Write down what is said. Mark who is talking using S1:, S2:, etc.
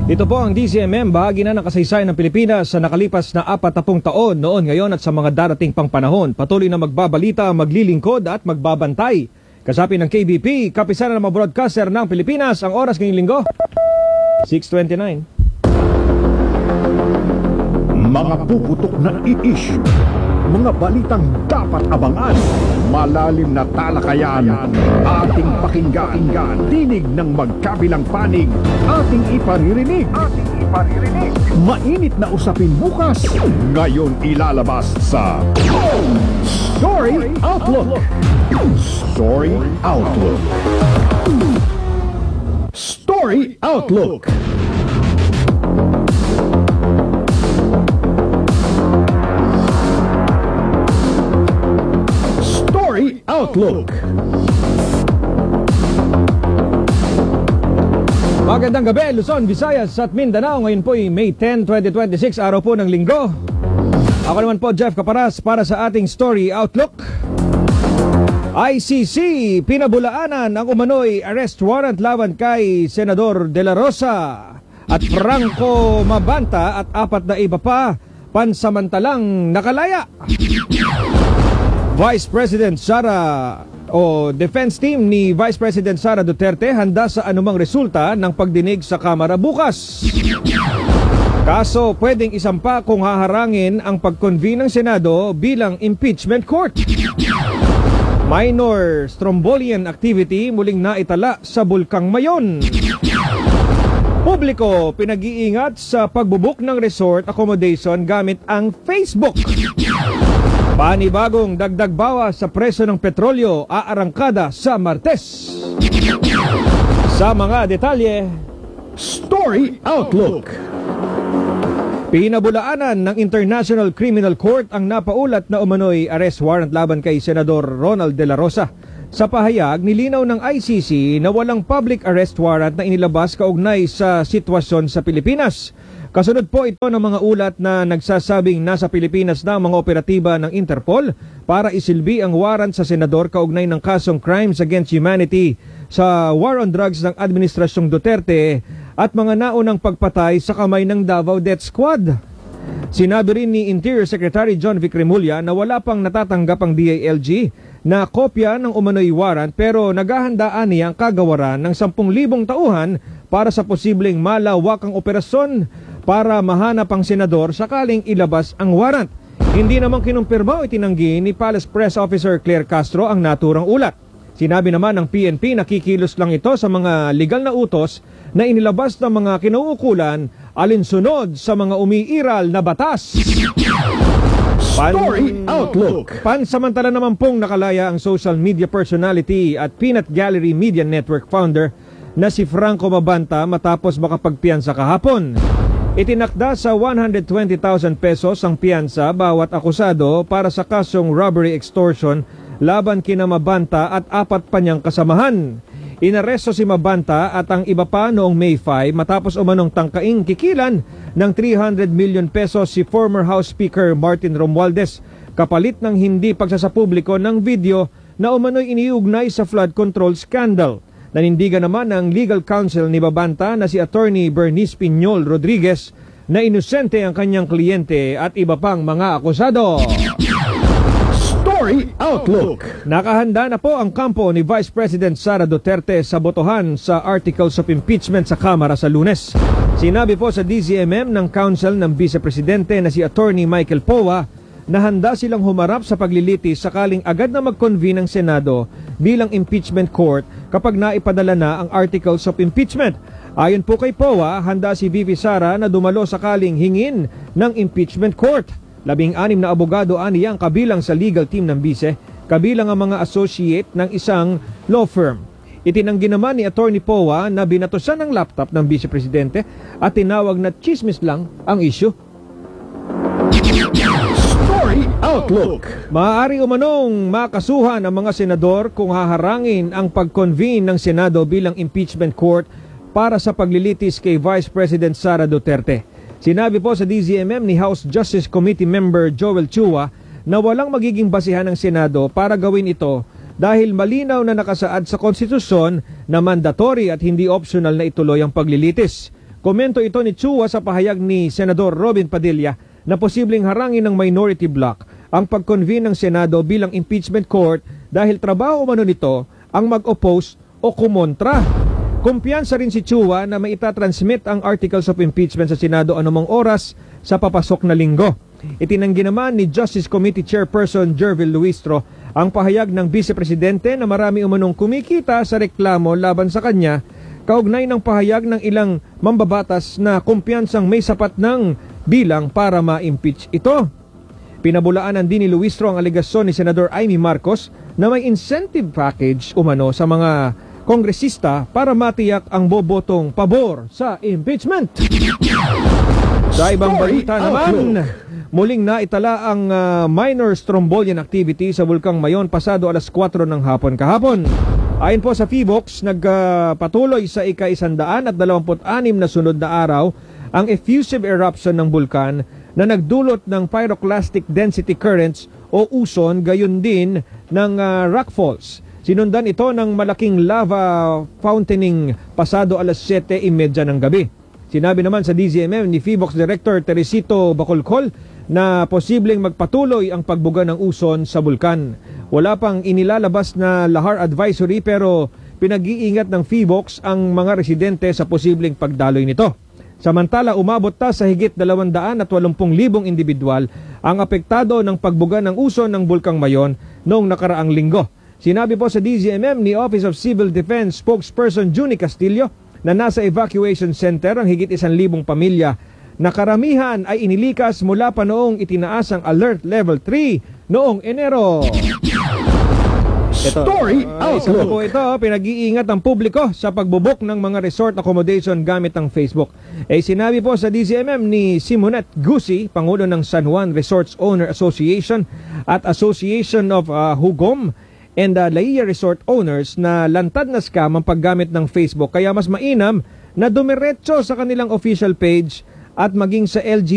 S1: Ito po ang DZMM, bahagi na ng kasaysayan ng Pilipinas sa nakalipas na 40 taon noon, ngayon at sa mga darating pang panahon. Patuloy na magbabalita, maglilingkod at magbabantay. Kasapi ng KBP, kapisanan ng mga broadcaster ng Pilipinas, ang oras ngayong linggo, 6:29.
S2: Mga puputok na i-issue, mga balitang dapat abangan, malalim na talakayan, ating pakinggan, tinig ng magkabilang panig, ating iparirinig. Mainit na usapin bukas, ngayon ilalabas sa Story Outlook. Story Outlook. Story Outlook. Story Outlook.
S1: Magandang gabi, Luzon, Visayas at Mindanao. Ngayon po ay May 10, 2026, araw po ng linggo. Ako naman po, Jeff Caparas, para sa ating Story Outlook. ICC, pinabulaanan ang umano'y arrest warrant laban kay Senador De La Rosa at Franco Mabanta at 4 na iba pa pansamantalang nakalaya. Vice President Sara o defense team ni Vice President Sara Duterte handa sa anumang resulta ng pagdinig sa Kamara bukas. Kaso pwedeng isampa kung haharangin ang pag-convene ng Senado bilang impeachment court. Minor strombolian activity muling naitala sa Bulkang Mayon. Publiko pinag-iingat sa pagbubuk ng resort accommodation gamit ang Facebook. Panibagong dagdag bawas sa presyo ng petrolyo aarangkada sa Martes. Sa mga detalye,
S2: Story Outlook.
S1: Pinabulaanan ng International Criminal Court ang napaulat na umano'y arrest warrant laban kay Senador Ronald De La Rosa. Sa pahayag, nilinaw ng ICC na walang public arrest warrant na inilabas kaugnay sa sitwasyon sa Pilipinas. Kasunod po ito ng mga ulat na nagsasabing nasa Pilipinas na ang mga operatiba ng Interpol para isilbi ang warrant sa senador kaugnay ng kasong Crimes Against Humanity sa War on Drugs ng Administrasyong Duterte at mga naunang pagpatay sa kamay ng Davao Death Squad. Sinabi rin ni Interior Secretary John Vic Remulla na wala pang natatanggap ang DILG na kopya ng umano'y warrant pero naghahandaan niya ang kagawaran ng 10,000 tauhan para sa posibleng malawakang operasyon para mahanap ang senador sakaling ilabas ang warrant. Hindi naman kinumpirma o itinanggi ni Palace Press Officer Claire Castro ang naturang ulat. Sinabi naman ng PNP na kikilos lang ito sa mga legal na utos na inilabas ng mga kinauukulan alinsunod sa mga umiiral na batas.
S2: Story Outlook.
S1: Pansamantala naman pong nakalaya ang social media personality at Peanut Gallery Media Network founder na si Franco Mabanta matapos makapagpiyansa kahapon. Itinakda sa 120,000 pesos ang piyansa bawat akusado para sa kasong robbery extortion laban kina Mabanta at 4 pa niyang kasamahan. Inaresto si Mabanta at ang iba pa noong May 5 matapos umanong tangkaing kikilan ng 300 million pesos si former House Speaker Martin Romualdez kapalit ng hindi pagsasapubliko ng video na umano'y iniugnay sa flood control scandal. Nanindigan naman ng legal counsel ni Mabanta na si Attorney Bernice Piñol Rodriguez na inosente ang kanyang kliyente at iba pang mga akusado.
S2: Story Outlook.
S1: Nakahanda na po ang kampo ni Vice President Sara Duterte sa botohan sa Articles of Impeachment sa Kamara sa Lunes. Sinabi po sa DZMM ng counsel ng Vice Presidente na si Attorney Michael Powa na handa silang humarap sa paglilitis sakaling agad na mag-convene ang Senado bilang impeachment court kapag naipadala na ang Articles of Impeachment. Ayon po kay Powa, handa si VP Sara na dumalo sakaling hingin ng impeachment court. 16 na abogado aniya ang kabilang sa legal team ng Vice, kabilang ang mga associate ng isang law firm. Itinanggi naman ni Attorney Powa na binatusan ng laptop ng Vice Presidente at tinawag na chismis lang ang issue.
S2: Story Outlook.
S1: Maaari umanong makasuhan ang mga senador kung haharangin ang pag-convene ng Senado bilang impeachment court para sa paglilitis kay Vice President Sara Duterte. Sinabi po sa DZMM ni House Justice Committee member Joel Chua na walang magiging basihan ng Senado para gawin ito dahil malinaw na nakasaad sa konstitusyon na mandatory at hindi optional na ituloy ang paglilitis. Komento ito ni Chua sa pahayag ni Senador Robin Padilla na posibleng harangin ng minority bloc ang pag-convene ng Senado bilang impeachment court dahil trabaho umano nito ang mag-oppose o kumontra. Kumpiyansa rin si Chua na maitatransmit ang articles of impeachment sa Senado anumang oras sa papasok na linggo. Itinanggi naman ni Justice Committee Chairperson Jervil Luistro ang pahayag ng Vice Presidente na marami umanong kumikita sa reklamo laban sa kanya kaugnay ng pahayag ng ilang mambabatas na kumpiyansang may sapat ng bilang para ma-impeach ito. Pinabulaanan din ni Luistro ang alegasyon ni Senador Amy Marcos na may incentive package umano sa mga kongresista para matiyak ang bobotong pabor sa impeachment. Sa ibang balita naman, muling naitala ang minor strombolian activity sa Bulkang Mayon pasado alas 4 ng hapon kahapon. Ayon po sa PHIVOLCS, nagpatuloy sa ika-126 na sunod na araw ang effusive eruption ng bulkan na nagdulot ng pyroclastic density currents o uson, gayon din ng rock falls. Sinundan ito ng malaking lava fountaining pasado alas 7:30 ng gabi. Sinabi naman sa DZMM ni PHIVOLCS Director Teresito Bacolcol na posibleng magpatuloy ang pagbuga ng uson sa bulkan. Wala pang inilalabas na lahar advisory pero pinag-iingat ng PHIVOLCS ang mga residente sa posibleng pagdaloy nito. Samantala, umabot ta sa higit 280,000 individual ang apektado ng pagbuga ng uson ng Bulkang Mayon noong nakaraang linggo. Sinabi po sa DZMM ni Office of Civil Defense spokesperson Junie Castillo na nasa evacuation center ang higit 1,000 pamilya na karamihan ay inilikas mula pa noong itinaas ang Alert Level 3 noong Enero.
S2: Story
S1: Isa pa po
S2: Outlook.
S1: ito, pinag-iingat ang publiko sa pagbubok ng mga resort accommodation gamit ang Facebook. Sinabi po sa DZMM ni Simonette Gusi, Pangulo ng San Juan Resorts Owner Association at Association of Hugom and Laia Resort Owners na lantad na scam ang paggamit ng Facebook. Kaya mas mainam na dumiretso sa kanilang official page at maging sa LG